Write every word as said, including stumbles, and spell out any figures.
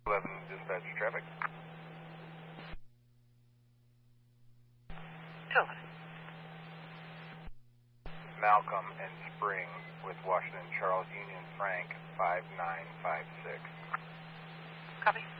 eleven dispatch traffic. Tilden. Malcolm and Spring with Washington Charles Union Frank five nine five six. Copy.